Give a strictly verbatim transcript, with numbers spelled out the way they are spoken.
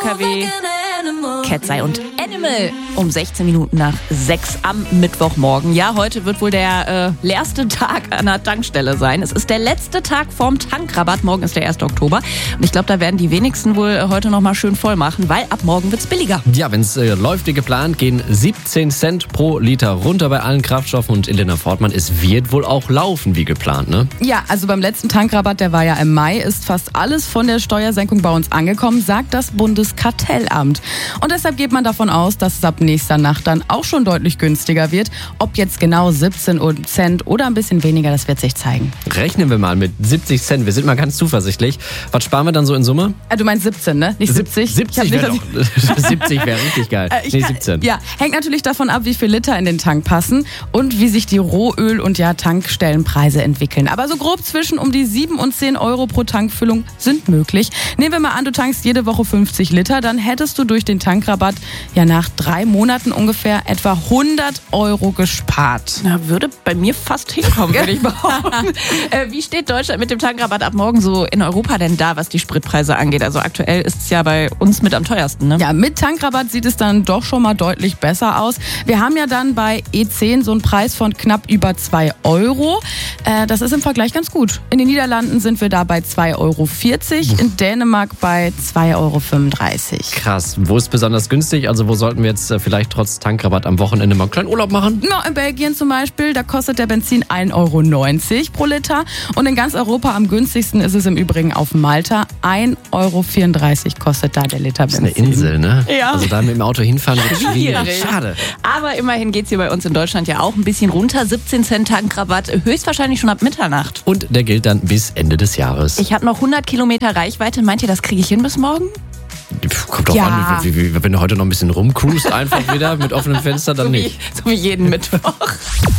K W, Cat's Eye und Animal um sechzehn Minuten nach sechs am Mittwochmorgen. Ja, heute wird wohl der äh, letzte Tag an der Tankstelle sein. Es ist der letzte Tag vorm Tankrabatt. Morgen ist der erste Oktober. Und ich glaube, da werden die wenigsten wohl heute noch mal schön voll machen, weil ab morgen wird's billiger. Ja, wenn es äh, läuft wie geplant, gehen siebzehn Cent pro Liter runter bei allen Kraftstoffen. Und Elena Fortmann, es wird wohl auch laufen wie geplant, ne? Ja, also beim letzten Tankrabatt, der war ja im Mai, ist fast alles von der Steuersenkung bei uns angekommen, sagt das Bundeskartellamt. Und deshalb geht man davon aus, dass es ab nächster Nacht dann auch schon deutlich günstiger wird. Ob jetzt genau siebzehn Cent oder ein bisschen weniger, das wird sich zeigen. Rechnen wir mal mit siebzig Cent. Wir sind mal ganz zuversichtlich. Was sparen wir dann so in Summe? Äh, du meinst siebzehn, ne? Nicht siebzig? siebzig wäre doch. siebzig wäre richtig geil. Äh, nee, kann, siebzehn. Ja, hängt natürlich davon ab, wie viel Liter in den Tank passen und wie sich die Rohöl- und ja Tankstellenpreise entwickeln. Aber so grob zwischen um die sieben und zehn Euro pro Tankfüllung sind möglich. Nehmen wir mal an, du tankst jede Woche fünfzig Liter, dann hättest du durch den Tankrabatt ja nach drei Monaten ungefähr etwa hundert Euro gespart. Na, würde bei mir fast hinkommen, würde ich behaupten. äh, wie steht Deutschland mit dem Tankrabatt ab morgen so in Europa denn da, was die Spritpreise angeht? Also aktuell ist es ja bei uns mit am teuersten, ne? Ja, mit Tankrabatt sieht es dann doch schon mal deutlich besser aus. Wir haben ja dann bei E zehn so einen Preis von knapp über zwei Euro. Äh, das ist im Vergleich ganz gut. In den Niederlanden sind wir da bei zwei Euro vierzig, in Dänemark bei zwei Euro fünfunddreißig. Krass. Wo ist besonders günstig? Also wo sollten wir jetzt vielleicht trotz Tankrabatt am Wochenende mal einen kleinen Urlaub machen? Ja, in Belgien zum Beispiel, da kostet der Benzin ein Euro neunzig pro Liter. Und in ganz Europa am günstigsten ist es im Übrigen auf Malta. ein Euro vierunddreißig kostet da der Liter Benzin. Das ist eine Insel, ne? Ja. Also da mit dem Auto hinfahren wird schwierig. Schwierig. Schade. Aber immerhin geht's hier bei uns in Deutschland ja auch ein bisschen runter. siebzehn Cent Tankrabatt, höchstwahrscheinlich schon ab Mitternacht. Und der gilt dann bis Ende des Jahres. Ich habe noch hundert Kilometer Reichweite. Meint ihr, das kriege ich hin bis morgen? Kommt drauf Ja. an, wie, wie, wenn du heute noch ein bisschen rumcruist, einfach wieder mit offenem Fenster, dann so nicht. Wie, so wie jeden Mittwoch.